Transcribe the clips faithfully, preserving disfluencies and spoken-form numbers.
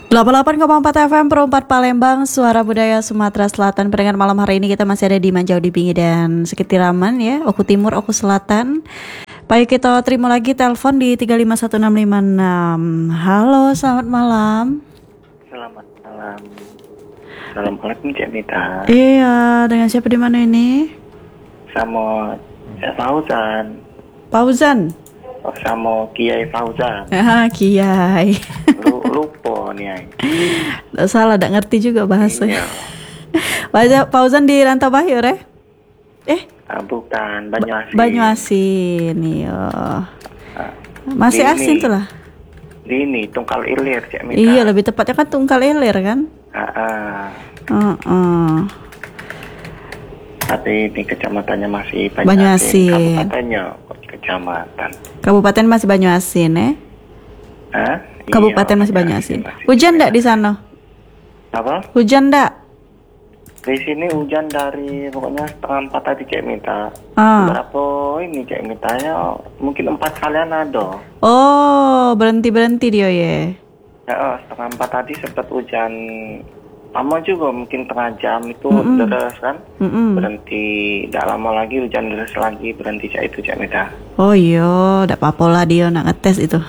delapan puluh delapan koma empat F M Pro empat Palembang, Suara Budaya Sumatera Selatan. Pendengar malam hari ini kita masih ada di Manjau di Bingi dan sekitiraman ya, Oku Timur, Oku Selatan. Baik, kita terima lagi telepon di tiga lima satu enam lima enam. Halo, selamat malam. Selamat malam. Assalamualaikum Cik Mita. Iya, dengan siapa di mana ini? Sama Cik Fauzan. Fauzan. Oh, sama Kiai Fauzan. Ah, Kiai. Lu, lupa nih ay. Nggak salah, nggak ngerti juga bahasanya. Iya. Fauzan di Rantau Bayur ya? Eh? Ah, bukan, Banyuasin. Banyuasin, iya. Ah, Masih di asin ini. tuh lah. Di ini Tungkal Ilir Cik Mita. Iya, lebih tepatnya kan Tungkal Ilir kan? Ah, ah. Uh-uh. Tapi ini kecamatannya masih Banyuasin. Banyuasin. Kabupatennya kecamatan. Kabupaten masih Banyuasin ya? Hah? Kabupaten Iya, masih Banyuasin. masih. Hujan enggak di sana? Apa? Hujan enggak? Di sini hujan dari pokoknya setengah empat tadi Cik Mita. Ah. Berapa ini Cik Mita ya? Mungkin empat kalian ada. Oh, berhenti-berhenti dia ya. Ya, oh, setengah empat tadi sempat hujan lama juga, mungkin tengah jam itu Mm-mm. deras kan. Mm-mm. Berhenti, tidak lama lagi hujan deras lagi, berhenti Cik itu Cik Mita. Oh iya, enggak apa-apa lah dia nak ngetes itu.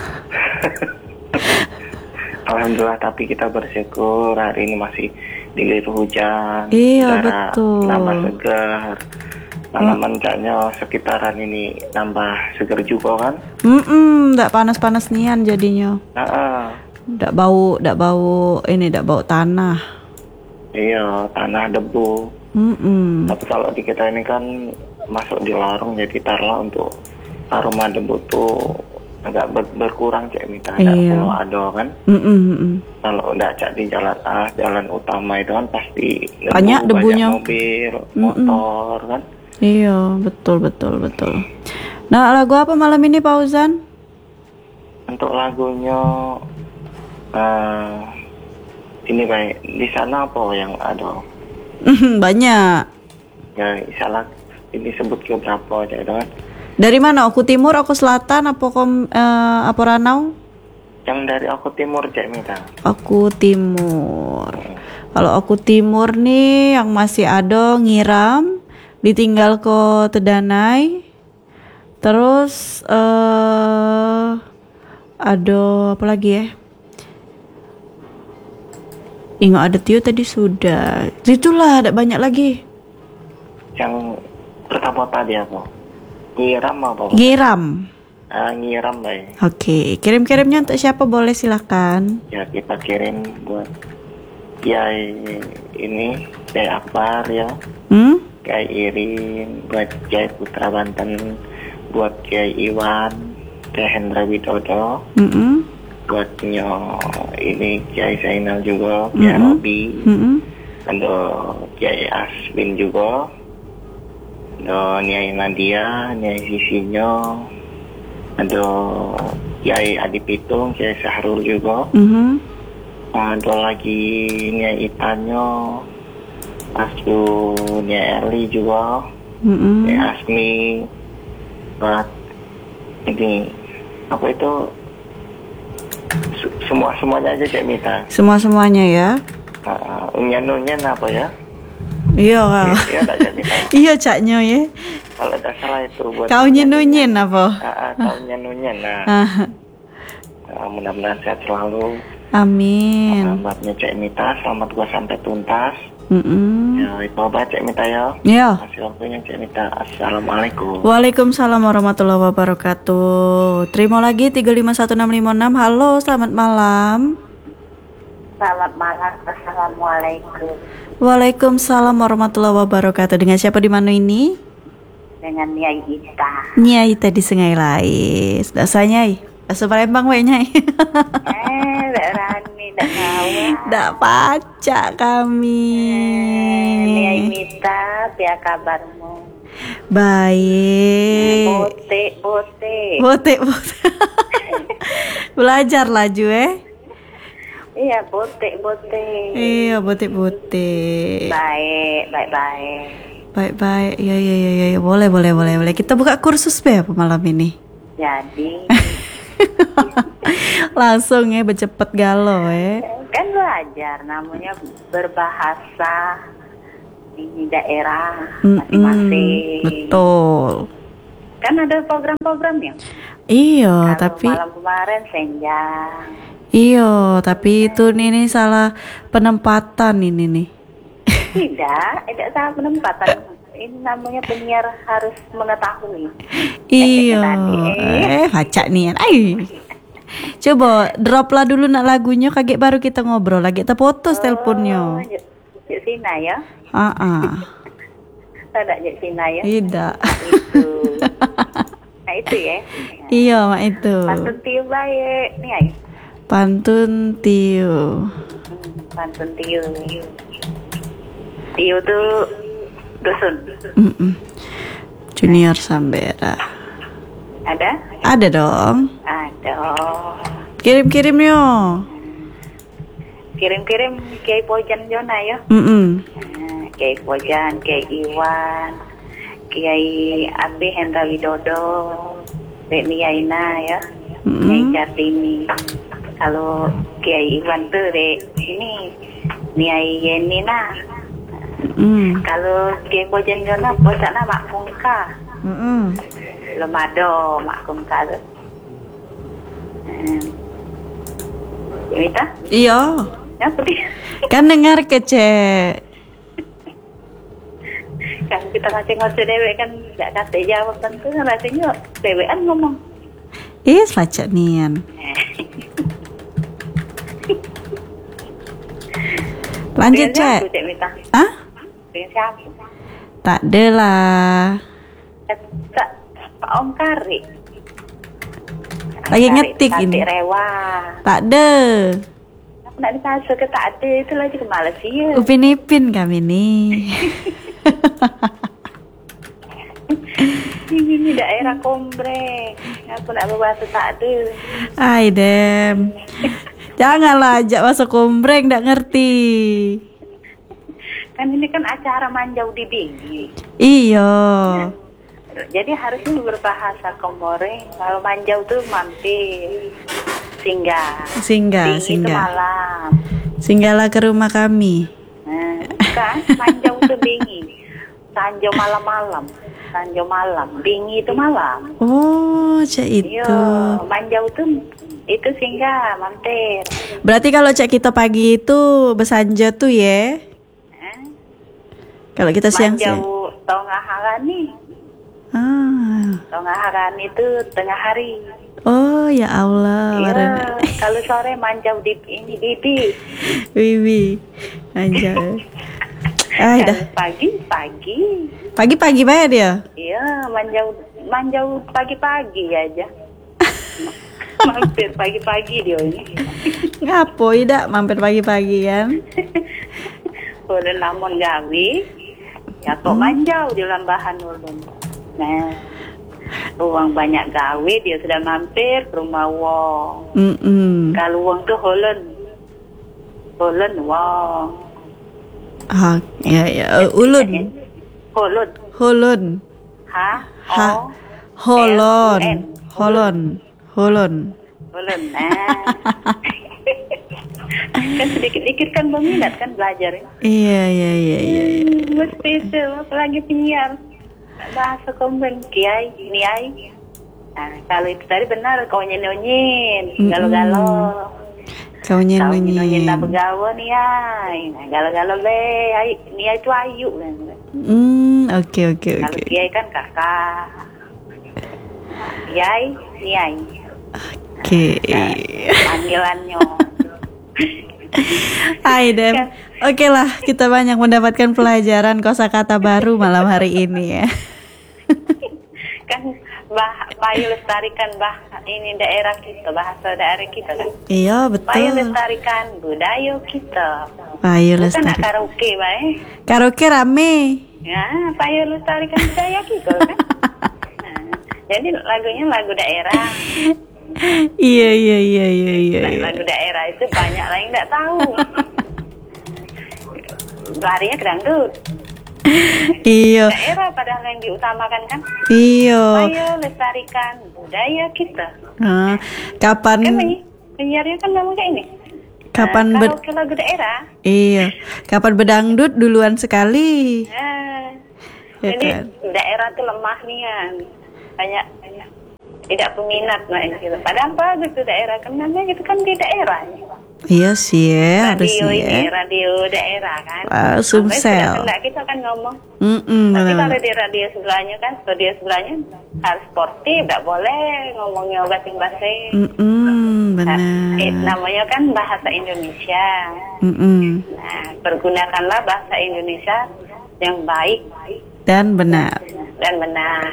Alhamdulillah, tapi kita bersyukur hari ini masih diguyur hujan. Iya, udara betul. nambah segar. Tanaman caknya sekitaran ini nambah segar juga kan. Mm-mm, enggak panas-panas nian jadinya. Nah, ah. Enggak bau, enggak bau ini, enggak bau tanah. Iya, tanah debu. Mm-mm. Tapi kalau di kita ini kan masuk di lorong, jadi taruhlah untuk aroma debu tuh agak ber- berkurang Cik Mita. Ada Iya. kalau ada kan. Mm-mm, mm-mm. Kalau udah cak di jalan ah, jalan utama itu kan pasti debu, Banyak debunya. banyak mobil, motor kan. Iya, betul betul betul. Nah, lagu apa malam ini Pak Uzan? Untuk lagunya eh ini baik di sana apa yang ada? Banyak. Ya salah ini sebut ke berapa aja itu kan? Dari mana? Aku Timur, aku Selatan, apa kom, eh, apa Ranau? Yang dari aku timur Cik Mita. Aku Timur. Kalau aku Timur nih yang masih ada Ngiram, ditinggal ke Tedanai. Terus eh ada apa lagi ya? Ingat ada Tio tadi sudah. Itulah ada banyak lagi. Yang pertama tadi apa? Nyiram apa? Ngiram. Ah, nyiram baik. Oke, kirim-kirimnya untuk siapa boleh silakan. Ya kita kirim buat Kiai ini Kiai Akbar ya, Hmm? Kiai Irin, buat Kiai Putra Banten, buat Kiai Iwan, Kiai Hendra Widodo, Mm-mm. buat nyo ini Kiai Zainal juga, Kiai Mm-mm. Robi, Mm-mm. ada Kiai Aswin juga, ada Nyai Nadia, Nyai Sisinyo, ada Kiai Adi Pitung, Kiai Sahrul juga. Mhm. Ada lagi Nyai Itanyo, Asu Nyai Erli juga, Mm-mm. Nyai Asmi, buat ini apa itu se- semua semuanya aja Cik Mita. Semua-semuanya ya. Uh, unyan-unyan apa ya? Iya, Kak. Iya tak Cik Mita. Iya, Caknya ya. Kalau tidak salah itu buat Kau nyenunyin apa? Ah, ah, kau nyenunyin. Nah, Ah, uh, mudah-mudahan sehat selalu. amin. Sahabatnya Cik Mita, selamat gua sampai tuntas. Mm-mm. Ya, itu apa Cik Mita ya? Ya. Masih waktunya Cik Mita. Assalamualaikum. Waalaikumsalam warahmatullahi wabarakatuh. Terima lagi tiga lima satu enam lima enam. Halo, selamat malam. Selamat malam, Assalamualaikum. Waalaikumsalam warahmatullahi wabarakatuh. Dengan siapa di mana ini? Dengan Nyai Ita. Nyai tadi Sengai Lais. Dak sanyai. Asa Palembang we Nyai. Eh, Mbak Rani, tak tahu. Dak pacak kami. Nyai Mita, biar kabarmu. Baik. Bote, bote. Bote, bote. Belajar laju eh. Iya, bote, bote. Iya, bote, bote. Baik, baik, baik. Baik-baik, ya ya ya ya, boleh boleh boleh boleh. Kita buka kursus be apa malam ini? Jadi Langsung ya becepet galau ya. Kan belajar namanya berbahasa di daerah masing-masing. Mm-mm, betul. Kan ada program-programnya. Iya, Kalau tapi malam kemarin senjang. iya, tapi itu nih, nih salah penempatan ini nih. Tidak, tidak salah penempatan. Ini namanya penyiar harus mengetahui. Iya. Tadi, eh. Eh, baca nih. Ay. Coba drop lah dulu nak lagunya, kaget baru kita ngobrol lagi. Kita putus teleponnya. Yuk, yuk Sina ya. Ah, ah. Tidak yuk Sina ya. Tidak. Itu. Nah itu ya. Iya, mak itu. Pantun tiu baik. Nih ayo. Pantun tiu. Hmm, pantun tiu. Tiu tuh dusun. Mm-mm. Junior Sambera. Ada? Ada dong. Ada. Kirim-kirim yo. Kirim-kirim Kiai Pojan Jona ya. Mm-mm. Nah, Kiai Pojan, Kiai Iwan, Kiai Abi Hendra Widodo, Dek Niaina ya, Mm-mm. Kiai Kartini. Kalau Kiai Iwan tuh Dek ini Niai Yenina. Mm-mm. Kalau Kiai Pojan Jona bocana Mak Kungka. Mm-mm. Belum ada Mak Kungka tuh. Hmm. Minta? Iya. Ya, pergi. Kan dengar kece. Kan kita ngasih ngasih dewek kan nggak kasih jawab tentu kan rasanya dewekan ngomong. Ih, baca nian. Lanjut, Dengan siapa, Cek. Cek Mita? Hah? Dengan siapa? Tak ada lah. Tak, Pak Om Kari. Lagi Kari, ngetik Kari ini. Rewa. Tak ada. Aku nak dipasok ke tak ada itu lagi ke Malaysia. Upin Ipin kami nih. Ini daerah Kombreng. Aku nak berbahasa tak ada. Ay, dem. Janganlah ajak masuk kombreng, nggak ngerti. Kan ini kan acara manjau di Bingi. Iya. Jadi harusnya berbahasa Komoreng. Kalau manjau tuh mampir. Singgah. Singgah, Bingi itu singgah. malam. Singgahlah ke rumah kami. Nah, kan manjau tuh Bingi. Sanjo malam-malam. Sanjo malam. Bingi itu malam. Oh, cak Iya, itu. manjau tuh itu singgah, mampir. Berarti kalau cak kita pagi itu besanja tuh ya. Eh? Kalau kita siang-siang. Manjau tengah hari. Ah. Tengah hari itu tengah hari. Oh, ya Allah. Iya, Warna. kalau sore manjau di ini bibi. Wiwi. Aja. Ah, dah. Kalau pagi pagi. Pagi-pagi banget dia. Iya, manjau manjau pagi-pagi aja. Mampir pagi-pagi dia ini. Ngapo ida mampir pagi-pagi kan? Udah namun gawe, ya kok manjau di lambahan ulun. Nah, uang banyak gawe dia sudah mampir ke rumah wong. Mm-mm. Kalau wong tuh holen, holen wong. Ah, ya ya. Uh, ulun. Holen, Holon. ha, Ha. o, Holon. L U N. Holon. Holon. holen. Nah, kan sedikit-sedikit kan berminat kan belajar. Ya. Iya iya iya iya. iya. Hmm, mesti itu, apalagi penyiar bahasa Komben Kiai, Niai. Nah, kalau itu tadi benar kau nyenyin, Mm-mm. galau-galau. Kau Kau nyenyi. nyenyin tak begawa Niai. Nah, galau-galau be, ai, Niai itu ayu kan. Hmm, oke oke Kalau oke. Kiai kan kakak. Kiai, Niai. Oke. Panggilannya. Hai Dem. Oke lah, kita banyak mendapatkan pelajaran kosakata baru malam hari ini ya. Kan bah, payu lestarikan bah ini daerah kita, bahasa daerah kita kan. Iya Payu betul. lestarikan budaya kita. Payu Bukan nak lestari. karaoke, Pak. Eh. Karaoke rame. Ya, payu lestarikan budaya kita kan. Nah, jadi lagunya lagu daerah. Iya iya iya iya iya. Nah, iya. lagu daerah itu banyak lah yang nggak tahu. Larinya ke dangdut. Iya. Daerah padahal yang diutamakan kan. Iya. Ayo lestarikan budaya kita. Ah, kapan Kan penyiarnya kan ngomong kayak ini. kapan Nah, ber kalau lagu daerah. Iya. Kapan bedangdut duluan sekali. Nah, Ya jadi kan? daerah tuh lemah nih kan. Banyak banyak tidak peminat nah gitu. Padahal bagus tuh daerah kan namanya gitu kan di daerah. Iya sih ya, Radio harusnya. ini radio daerah kan. Ah, Sampai Sumsel. sudah kita kan ngomong. Mm-mm, Tapi kalau benar-benar. di radio sebelahnya kan, studio sebelahnya harus sportif, tidak boleh ngomongnya basi-basi. Mm-mm, Nah, eh, benar. namanya kan bahasa Indonesia. Mm-mm. Nah, pergunakanlah bahasa Indonesia yang baik Dan benar. dan benar.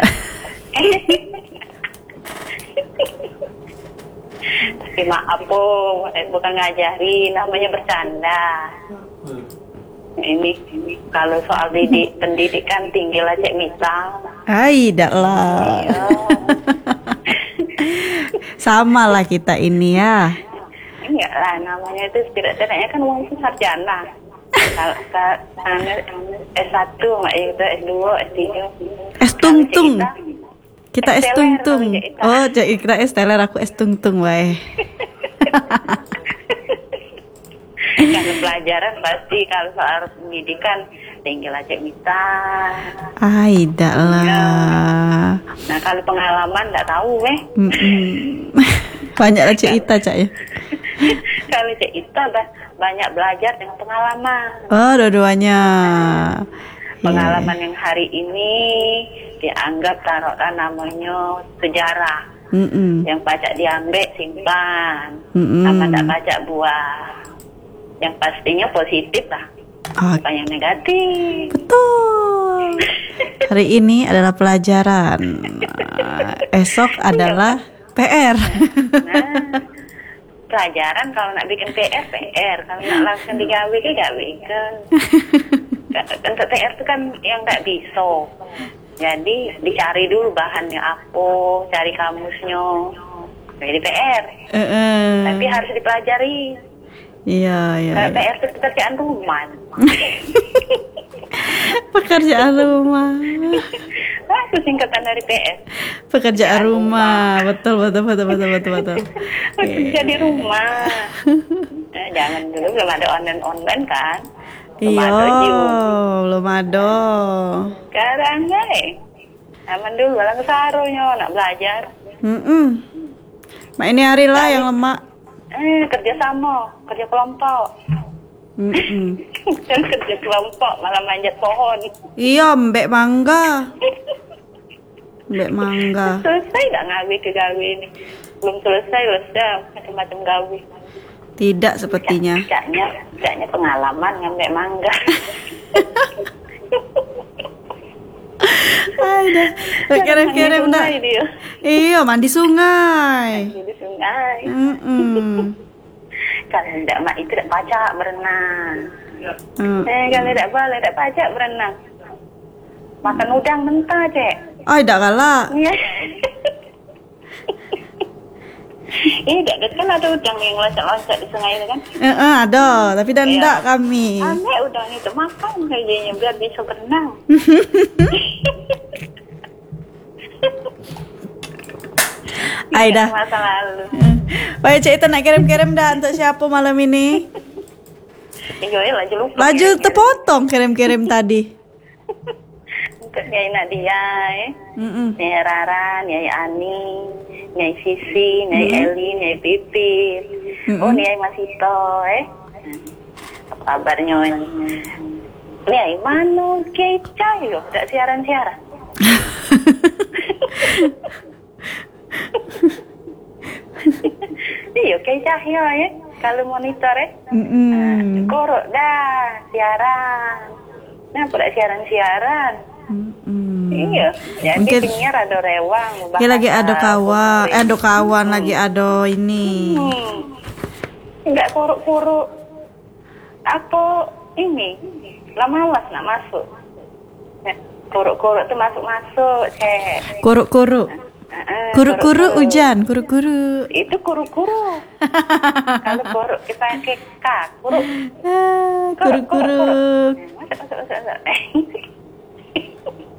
Tapi maaf po, eh, bukan ngajari, namanya bercanda. Ini, ini kalau soal didik, pendidikan tinggilah Cek Mita. Ai, dak lah. Iya. Sama lah kita ini ya. Enggak lah, namanya itu setidak-tidaknya kan uang itu sarjana. Kalau ka- anu, S satu, mak itu S dua, S tiga. Es tungtung. Kalau Cek Ita, Kita es es teler tungtung. kalau Cek Ita. Oh, Cek Ikra es teler, aku es tungtung wae. Kalau pelajaran pasti kalau soal pendidikan tinggilah Cek Mita. Ai, dak lah. Nah kalau pengalaman nggak tahu weh. Mm-mm. Banyak lah Cek Ita, Cak ya. Kalau Cek Ita ba- banyak belajar dengan pengalaman. Oh, dua-duanya. Pengalaman yang hari ini dianggap taruhlah namanya sejarah. Mm-mm. Yang pajak diambil simpan, Mm-mm. sama tak pajak buah. Yang pastinya positif lah, Oh, bukan yang negatif. betul. Hari ini adalah pelajaran. Esok adalah P R. Nah, pelajaran kalau nak bikin P R, P R. Kalau nak langsung digawe, ke gawe kan. Untuk P R itu kan yang tak bisa. Jadi dicari dulu bahannya apa, cari kamusnya. Jadi P R. Heeh. Tapi harus dipelajari. Iya, iya. Kalau iya. P R itu pekerjaan rumah. Pekerjaan rumah. Ah, itu singkatan dari P R. Pekerjaan rumah. Betul, betul, betul, betul, betul, betul. Kerja di rumah. Nah, jangan dulu belum ada online online kan. Belum Iya, ada juga. belum ada. Sekarang deh. Aman dulu lang sarunya nak belajar. Mm-mm. Mak ini hari lah yang lemak. Eh, kerja sama, kerja kelompok. Mm-mm. Kan kerja kelompok malah manjat pohon. Iya, mbek mangga. Mbek mangga. Selesai tak ngawi ke gawe ini? Belum selesai, selesai macam-macam gawe. Tidak sepertinya. Caknya, caknya pengalaman ngambil mangga. Ada. Kirim-kirim Mandi dah. sungai dia. Iya, mandi sungai. Di sungai. Mm-mm. Kalau tidak mak itu tidak pajak berenang. Mm. Eh, kalau tidak boleh tidak pajak berenang. Makan udang mentah, Cek. Ay, dak kalah. Iya. Ini gak kan ada udang yang loncat-loncat di sungai itu kan? Eh, eh, ada, tapi dah Iya. ndak kami. Ambil udang itu makan kayaknya biar bisa berenang. Ay, dah. Masa lalu. Baik, Cik Ita nak kirim-kirim dah untuk siapa malam ini? Iya, ya, laju lupa. Laju terpotong kirim-kirim tadi. Untuk Nyai Nadia, eh. Mm-mm. Nyai Rara, Nyai Ani, Nyai Sisi, Nyai Eli, Nyai Pipit. Oh, Nyai Masito, eh. Apa kabarnya? Nyai Manu, Kiai Cahyo, tak siaran-siaran. Iya, Kiai Cahyo, ya. Kalau monitor, eh. Mm-mm. Korok dah, siaran. Nah, pada siaran-siaran. Mm-mm. Iya, jadi Mungkin- penyiar ada rewang. Ya lagi ada bahasa, kawan, eh, ada bahasa. kawan lagi ada ini. Hmm. Enggak kuruk-kuruk. Apa ini? Lama malas nak masuk. Ya, kuruk-kuruk tuh masuk-masuk, Cek. Kuruk-kuruk. Heeh, Kuruk-kuruk hujan, kuruk-kuruk. Itu kuruk-kuruk. Kalau kuruk kita pakai K, kuruk. Ah, kuruk-kuruk. Masuk, masuk, masuk, masuk.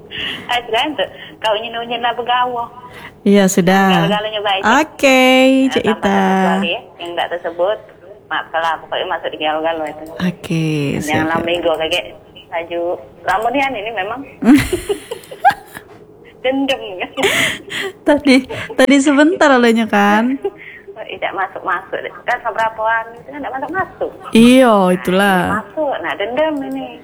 Ajaran tuh kau nyenu-nyenu begawo. Iya sudah. Galau-galaunya baik. Oke, Cik Nah, Ita. tambah satu lagi ya, yang tidak tersebut. Maaf kalau pokoknya masuk di galau-galau itu. Oke, Jangan siap. lama minggu kayak baju lamunian ini memang dendam kan. Tadi tadi sebentar alanya kan. Tidak masuk-masuk. Kan seberapa hari itu kan tidak masuk-masuk. Iyo, itulah. Masuk. Nah, dendam ini.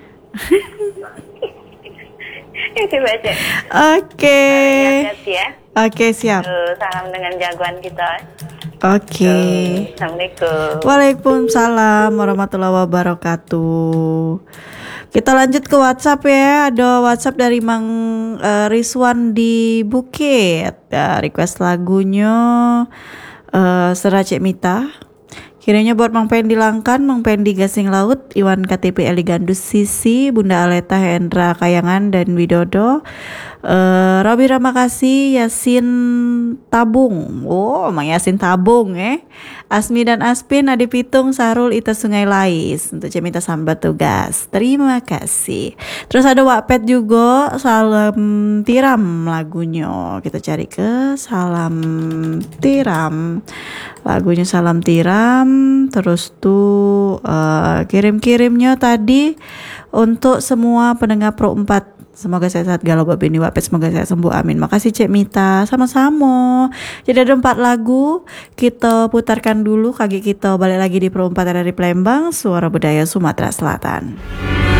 Itu baca. Oke. Hati-hati ya. Oke, siap. Tuh, salam dengan jagoan kita. Oke. Assalamualaikum. Waalaikumsalam warahmatullahi wabarakatuh. Kita lanjut ke WhatsApp ya. Ada WhatsApp dari Mang eh, Rizwan di Bukit. Ya, request lagunya uh, Sera Cek Mita. Kiranya buat Mang Pendi Langkan, Mang Pendi Gasing Laut, Iwan K T P Eligandus Sisi, Bunda Aleta Hendra Kayangan dan Widodo, uh, Robi Ramakasih, Yasin Tabung, oh Mang Yasin Tabung eh, Asmi dan Aspin, Adi Pitung, Sarul, Ita Sungai Lais, untuk Cemita Sambat Tugas, terima kasih. Terus ada Wakpet juga, Salam Tiram lagunya, kita cari ke Salam Tiram, lagunya Salam Tiram. Terus tuh uh, kirim-kirimnya tadi untuk semua pendengar Pro empat. Semoga sehat galau babini wapet, semoga saya sembuh, amin. Makasih Cek Mita, sama-sama. Jadi ada empat lagu kita putarkan dulu, kaki kita balik lagi di Pro empat dari Palembang, Suara Budaya Sumatera Selatan.